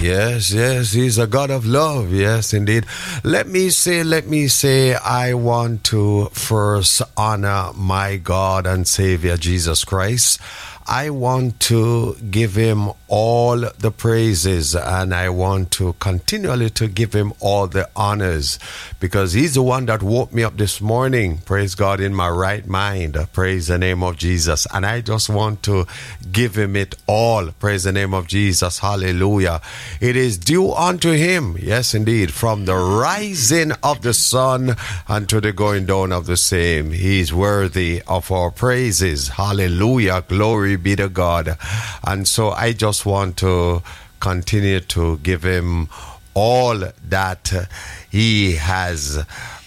Yes, yes, he's a God of love. Yes, indeed. Let me say, I want to first honor my God and Savior Jesus Christ. I want to give him all the praises, and I want to continually to give him all the honors, because he's the one that woke me up this morning, praise God, in my right mind. Praise the name of Jesus. And I just want to give him it all. Praise the name of Jesus. Hallelujah. It is due unto him, yes indeed, from the rising of the sun unto the going down of the same. He's worthy of our praises. Hallelujah. Glory be to God. And so I just want to continue to give him all that he has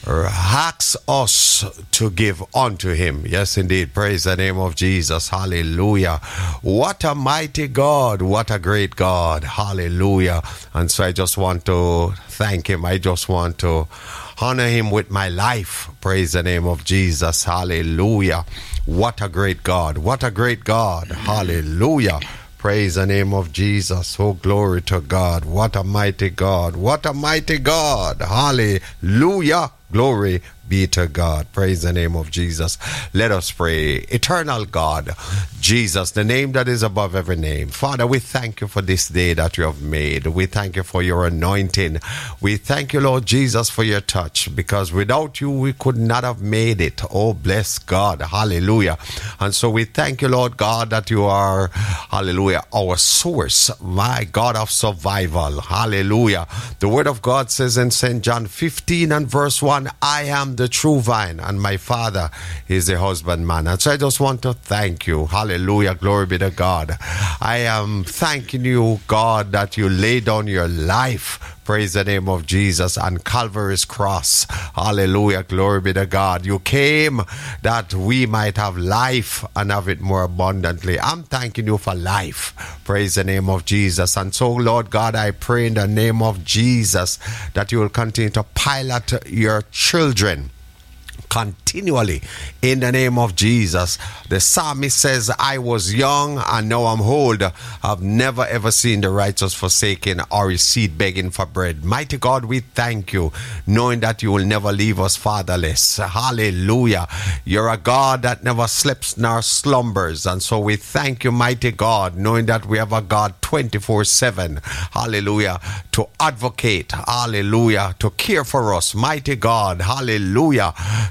asked us to give unto him. Yes, indeed. Praise the name of Jesus. Hallelujah. What a mighty God. What a great God. Hallelujah. And so I just want to thank him. I just want to honor him with my life. Praise the name of Jesus. Hallelujah. What a great God. What a great God. Hallelujah. Praise the name of Jesus. Oh, glory to God. What a mighty God. What a mighty God. Hallelujah. Glory be to God. Praise the name of Jesus. Let us pray. Eternal God, Jesus, the name that is above every name. Father, we thank you for this day that you have made. We thank you for your anointing. We thank you, Lord Jesus, for your touch, because without you, we could not have made it. Oh, bless God. Hallelujah. And so we thank you, Lord God, that you are, hallelujah, our source, my God of survival. Hallelujah. The word of God says in St. John 15 and verse 1, I am the true vine, and my Father is the husbandman. And so I just want to thank you. Hallelujah. Glory be to God. I am thanking you, God, that you laid down your life. Praise the name of Jesus on Calvary's cross. Hallelujah. Glory be to God. You came that we might have life and have it more abundantly. I'm thanking you for life. Praise the name of Jesus. And so, Lord God, I pray in the name of Jesus that you will continue to pilot your children continually in the name of Jesus. The psalmist says, I was young and now I'm old. I've never ever seen the righteous forsaken or his seed begging for bread. Mighty God, we thank you, knowing that you will never leave us fatherless. Hallelujah. You're a God that never sleeps nor slumbers. And so we thank you, mighty God, knowing that we have a God 24/7. Hallelujah. To advocate. Hallelujah. To care for us. Mighty God. Hallelujah.